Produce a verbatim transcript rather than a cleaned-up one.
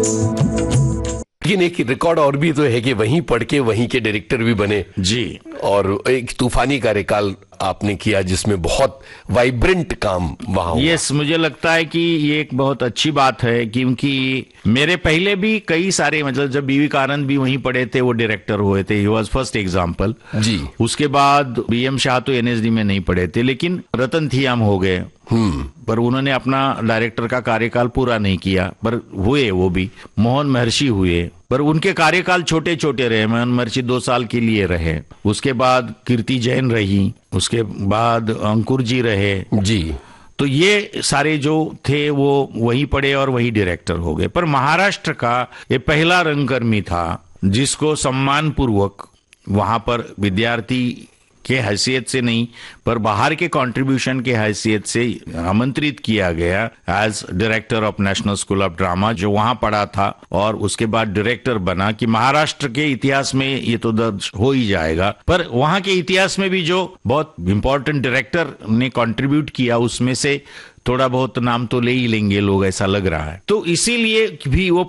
लेकिन एक रिकॉर्ड और भी तो है कि वहीं पढ़ के वहीं के डायरेक्टर भी बने जी, और एक तूफानी कार्यकाल आपने किया जिसमें बहुत वाइब्रेंट काम वहां हुआ। यस, मुझे लगता है कि ये एक बहुत अच्छी बात है, क्योंकि मेरे पहले भी कई सारे, मतलब जब बीवी कानंद भी वहीं पढ़े थे, वो डायरेक्टर हुए थे, ही वाज फर्स्ट एग्जांपल जी। उसके बाद बी एम शाह तो एनएसडी में नहीं पढ़े थे, लेकिन रतन थियाम हो गए, हम्म पर उन्होंने अपना डायरेक्टर का कार्यकाल पूरा नहीं किया, पर हुए वो भी। मोहन महर्षि हुए, पर उनके कार्यकाल छोटे छोटे रहे। मोहन महर्षि दो साल के लिए रहे, उसके बाद कीर्ति जैन रही, उसके बाद अंकुर जी रहे जी। तो ये सारे जो थे वो वहीं पढ़े और वहीं डायरेक्टर हो गए। पर महाराष्ट्र का ये पहला रंगकर्मी था जिसको सम्मान पूर्वक वहां पर विद्यार्थी के हैसियत से नहीं, पर बाहर के कंट्रीब्यूशन के हैसियत से आमंत्रित किया गया as director of national school of drama, जो वहां पढ़ा था और उसके बाद डायरेक्टर बना। कि महाराष्ट्र के इतिहास में ये तो दर्ज हो ही जाएगा, पर वहां के इतिहास में भी जो बहुत इंपॉर्टेंट डायरेक्टर ने कंट्रीब्यूट किया, उसमें से थोड़ा बहुत नाम तो ले ही लेंगे लोग, ऐसा लग रहा है। तो इसीलिए भी वो